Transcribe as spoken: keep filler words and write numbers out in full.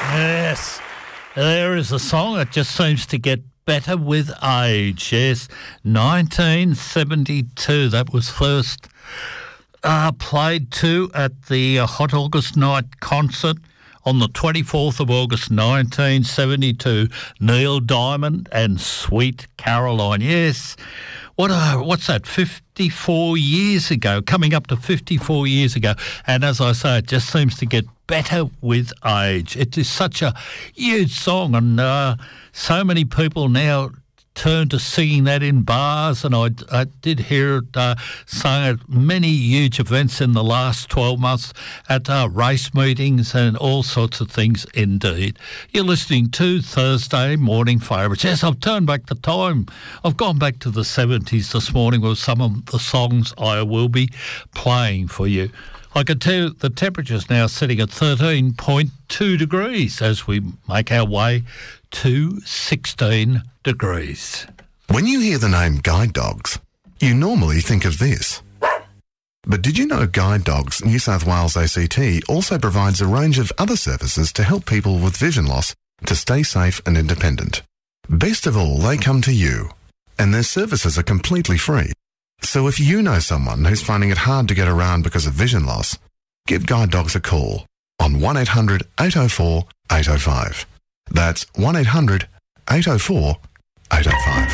Yes, there is a song that just seems to get better with age. Yes, nineteen seventy-two. That was first uh, played to at the uh, Hot August Night concert on the twenty-fourth of August nineteen seventy-two. Neil Diamond and Sweet Caroline. Yes. What uh, what's that, fifty-four years ago, coming up to fifty-four years ago. And as I say, it just seems to get better with age. It is such a huge song, and uh, so many people now turn to singing that in bars, and I, I did hear it uh, sung at many huge events in the last twelve months, at uh, race meetings and all sorts of things indeed. You're listening to Thursday Morning Favourites. Yes, I've turned back the time. I've gone back to the seventies this morning with some of the songs I will be playing for you. I can tell you the temperature's now sitting at thirteen point two degrees as we make our way to sixteen degrees. When you hear the name Guide Dogs, you normally think of this. But did you know Guide Dogs New South Wales A C T also provides a range of other services to help people with vision loss to stay safe and independent? Best of all, they come to you, and their services are completely free. So if you know someone who's finding it hard to get around because of vision loss, give Guide Dogs a call on one eight hundred eight oh four eight oh five. That's one eight hundred eight oh four eight oh five.